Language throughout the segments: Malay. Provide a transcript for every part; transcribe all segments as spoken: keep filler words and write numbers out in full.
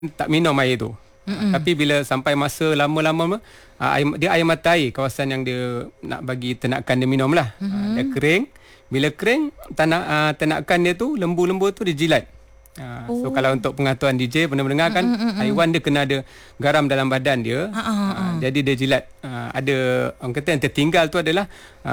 tak minum air tu. Mm-mm. Tapi bila sampai masa lama-lama uh, air, dia air mata air, kawasan yang dia nak bagi ternakan dia minum lah. Mm-hmm. Uh, dia kering. Bila kering, tanak, uh, ternakan dia tu, lembu-lembu tu dia jilat. Uh, oh. So kalau untuk pengetahuan D J pernah mendengar kan, mm-mm, haiwan dia kena ada garam dalam badan dia. Uh, uh, uh. Uh, jadi dia jilat. Uh, ada orang kata yang tertinggal tu adalah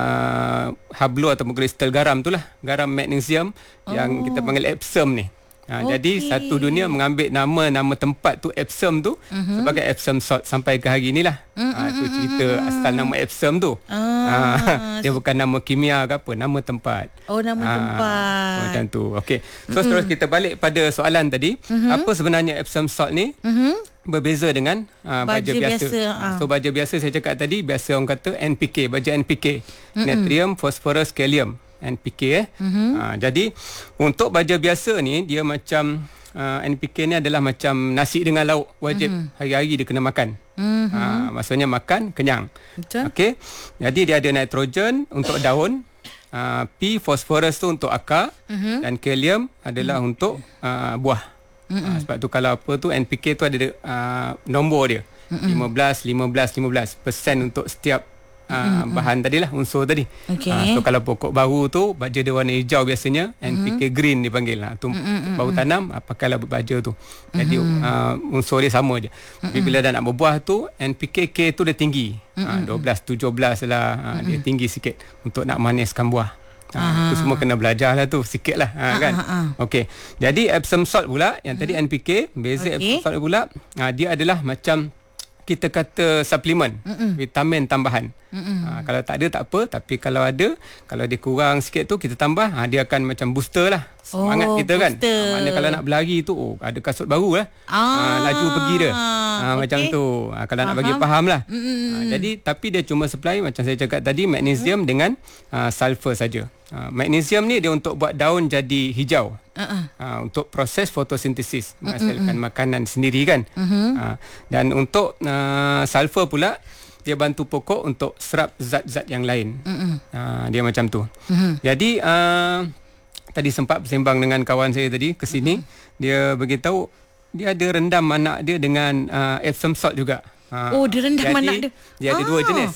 uh, hablu atau kristal garam tu lah. Garam magnesium oh. yang kita panggil Epsom ni. Ha, okay. Jadi satu dunia mengambil nama-nama tempat tu Epsom tu uh-huh. sebagai Epsom salt sampai ke hari inilah. Uh-huh. Ha, itu cerita asal nama Epsom tu. Ah. Ha, dia bukan nama kimia ke apa, nama tempat. Oh, nama ha, tempat. Macam tu. Okey. So uh-huh. terus kita balik pada soalan tadi. Uh-huh. Apa sebenarnya Epsom salt ni? Uh-huh. Berbeza dengan uh, baja, baja biasa. biasa. Ha. So baja biasa saya cakap tadi, biasa orang kata N P K, baja N P K. Uh-huh. Natrium, phosphorus, kalium. N P K eh. Mm-hmm. Ha, jadi untuk baja biasa ni dia macam uh, N P K ni adalah macam nasi dengan lauk, wajib mm-hmm. hari-hari dia kena makan. Mm-hmm. Ha, maksudnya makan kenyang. Okey. Jadi dia ada nitrogen untuk daun, uh, P fosforus tu untuk akar, mm-hmm. dan kalium adalah mm-hmm. untuk uh, buah. Mm-hmm. Ha, sebab tu kalau apa tu N P K tu ada uh, nombor dia. Mm-hmm. lima belas lima belas lima belas persen untuk setiap Uh, mm-hmm. bahan tadilah, unsur tadi. Okay. Uh, so kalau pokok baru tu baja dia warna hijau biasanya, mm-hmm. N P K green dipanggil lah. Tu mm-hmm. baru tanam, uh, pakailah baja tu. Jadi mm-hmm. uh, unsur dia sama je. Mm-hmm. Tapi bila dah nak berbuah tu, N P K K tu dia tinggi. Mm-hmm. Uh, dua belas tujuh belas lah, uh, mm-hmm. dia tinggi sikit untuk nak maniskan buah. Uh, tu semua kena belajar lah tu sikit lah, uh, kan. Okey. Jadi Epsom salt pula yang tadi N P K, beza okay. Epsom salt pula, uh, dia adalah macam kita kata suplemen, Mm-mm. vitamin tambahan. Ha, kalau tak ada tak apa, tapi kalau ada, kalau dia kurang sikit tu kita tambah, ha, dia akan macam booster lah semangat oh, kita booster. Kan. Ha, maknanya kalau nak berlari tu, oh, ada kasut baru lah. Ah, ha, laju pergi dia. Ha, okay. Macam tu. Ha, kalau Faham. nak bagi faham lah. Ha, jadi tapi dia cuma supply macam saya cakap tadi, magnesium mm. dengan uh, sulfur saja. Ha, magnesium ni dia untuk buat daun jadi hijau. Uh-uh. Ha, untuk proses fotosintesis, menghasilkan uh-uh. makanan sendiri kan. Uh-huh. Ha, dan untuk uh, sulfur pula, dia bantu pokok untuk serap zat-zat yang lain. Uh-uh. Ha, dia macam tu. Uh-huh. Jadi uh, tadi sempat bersembang dengan kawan saya tadi ke sini, uh-huh. dia beritahu dia ada rendam anak dia dengan uh, Epsom salt juga. Ha, oh, dia rendam jadi, anak dia. Dia ada ah. dua jenis.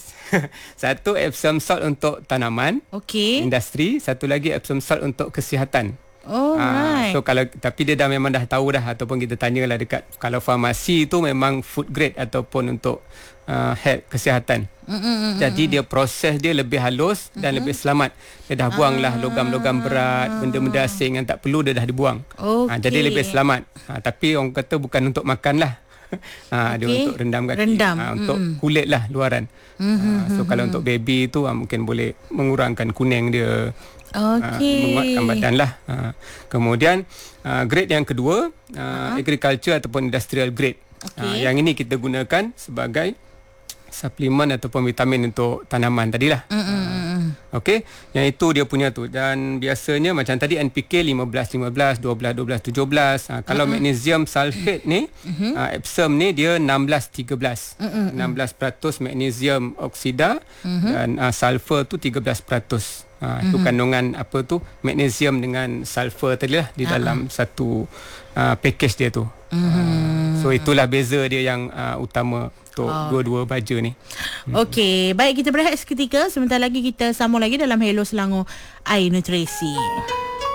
Satu Epsom salt untuk tanaman, okay. industri, satu lagi Epsom salt untuk kesihatan. Oh, ha, right. So kalau tapi dia dah memang dah tahu dah, ataupun kita tanyalah dekat kalau farmasi tu memang food grade ataupun untuk uh, health kesihatan. Mm-mm. Jadi dia proses dia lebih halus dan mm-hmm. lebih selamat. Dia dah buanglah ah. logam-logam berat, benda-benda asing yang tak perlu dia dah dibuang. Okay. Ha, jadi lebih selamat. Ha, tapi orang kata bukan untuk makan lah. Ha, okay. Dia untuk rendam kaki. Rendam. Ha, untuk mm. kulit lah luaran. Mm-hmm. Ha, so kalau untuk baby tu ha, mungkin boleh mengurangkan kuning dia. Okay. Uh, menguatkan badan lah. Uh, kemudian uh, grade yang kedua, uh, uh-huh. agriculture ataupun industrial grade. Okay. Uh, yang ini kita gunakan sebagai suplemen ataupun vitamin untuk tanaman tadilah. Uh, Okey, yang itu dia punya tu. Dan biasanya macam tadi N P K lima belas lima belas, dua belas dua belas tujuh belas. Uh, kalau uh-huh. magnesium sulfate ni, uh-huh. uh, Epsom ni dia enam belas tiga belas. Uh-huh. enam belas peratus magnesium oksida uh-huh. dan uh, sulfur tu tiga belas peratus. Ha, itu mm-hmm. kandungan apa tu magnesium dengan sulfur tadi lah di uh-huh. dalam satu uh, package dia tu. Mm-hmm. Uh, so itulah beza dia yang uh, utama untuk oh. dua-dua baja ni. Okey, baik, kita berehat seketika, sebentar lagi kita sambung lagi dalam Hello Selangor Air Nutrisi.